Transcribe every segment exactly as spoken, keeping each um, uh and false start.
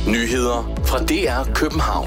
Nyheder fra D R København.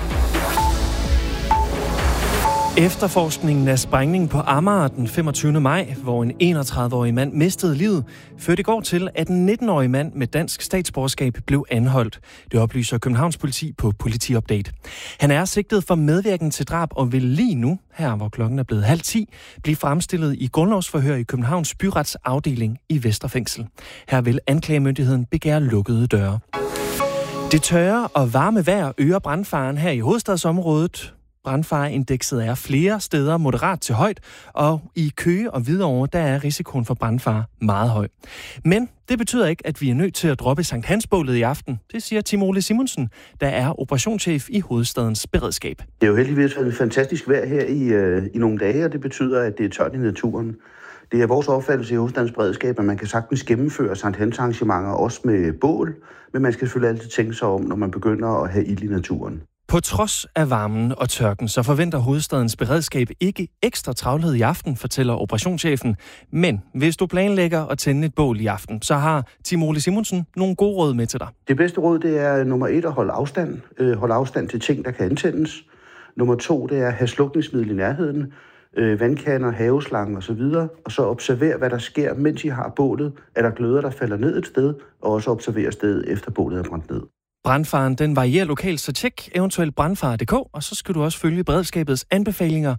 Efterforskningen af sprængningen på Amager den femogtyvende maj, hvor en enogtredive-årig mand mistede livet, førte i går til, at en nitten-årig mand med dansk statsborgerskab blev anholdt. Det oplyser Københavns Politi på Politiupdate. Han er sigtet for medvirken til drab og vil lige nu, her hvor klokken er blevet halv ti, blive fremstillet i grundlovsforhør i Københavns byretsafdeling i Vesterfængsel. Her vil anklagemyndigheden begære lukkede døre. Det tørre og varme vejr øger brandfaren her i hovedstadsområdet. Brandfareindekset er flere steder moderat til højt, og i Køge og Hvidovre, der er risikoen for brandfare meget høj. Men det betyder ikke, at vi er nødt til at droppe Sankt Hans-bålet i aften. Det siger Tim Ole Simonsen, der er operationschef i hovedstadens beredskab. Det er jo heldigvis et fantastisk vejr her i, øh, i nogle dage, og det betyder, at det er tørt i naturen. Det er vores opfattelse i hovedstadens beredskab, at man kan sagtens gennemføre Sankt Hans-arrangementer også med bål, men man skal selvfølgelig altid tænke sig om, når man begynder at have ild i naturen. På trods af varmen og tørken, så forventer hovedstadens beredskab ikke ekstra travlhed i aften, fortæller operationschefen. Men hvis du planlægger at tænde et bål i aften, så har Tim Ole Simonsen nogle gode råd med til dig. Det bedste råd, det er nummer et at holde afstand. Øh, holde afstand til ting, der kan antændes. Nummer to, det er at have slukningsmiddel i nærheden. Øh, vandkander, haveslange osv. Og så observer, hvad der sker, mens I har bålet. Er der gløder, der falder ned et sted, og også observer stedet efter bålet er brændt ned. Brandfaren, den varierer lokalt, så tjek eventuelt brandfare punktum d k, og så skal du også følge beredskabets anbefalinger.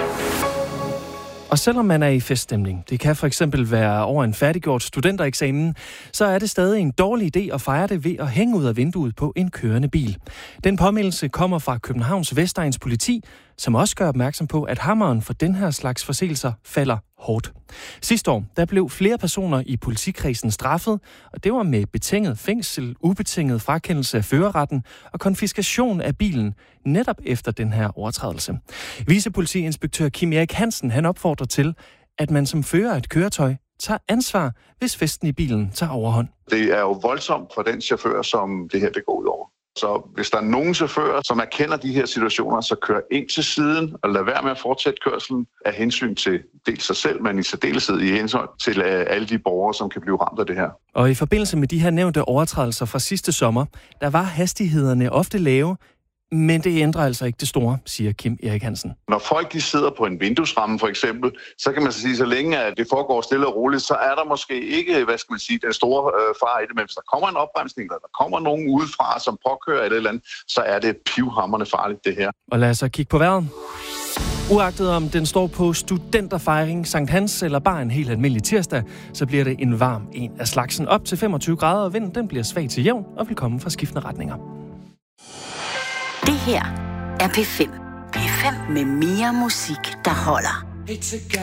Og selvom man er i feststemning, det kan for eksempel være over en færdiggjort studentereksamen, så er det stadig en dårlig idé at fejre det ved at hænge ud af vinduet på en kørende bil. Den påmeldelse kommer fra Københavns Vestegns Politi, som også gør opmærksom på, at hammeren for den her slags forseelser falder hårdt. Sidste år, der blev flere personer i politikredsen straffet, og det var med betinget fængsel, ubetinget frakendelse af førerretten og konfiskation af bilen, netop efter den her overtrædelse. Vicepolitiinspektør Kim Erik Hansen, han opfordrer til, at man som fører af et køretøj tager ansvar, hvis festen i bilen tager overhånd. Det er jo voldsomt for den chauffør, som det her det går ud over. Så hvis der er nogen chauffører, som erkender de her situationer, så kør ind til siden og lad være med at fortsætte kørselen af hensyn til dels sig selv, men i særdeleshed i hensyn til alle de borgere, som kan blive ramt af det her. Og i forbindelse med de her nævnte overtrædelser fra sidste sommer, der var hastighederne ofte lave, men det ændrer altså ikke det store, siger Kim Erik Hansen. Når folk de sidder på en vinduesramme for eksempel, så kan man så sige, så længe at det foregår stille og roligt, så er der måske ikke, hvad skal man sige, den store øh, far i det. Men hvis der kommer en opbremsning, eller der kommer nogen udefra, som påkører et eller andet, så er det pivhamrende farligt det her. Og lad os så kigge på vejret. Uagtet om den står på studenterfejring, Sankt Hans eller bare en helt almindelig tirsdag, så bliver det en varm en af slagsen op til femogtyve grader, og vinden den bliver svag til jævn og vil komme fra skiftende retninger. Det her er P fem. P fem med mere musik, der holder.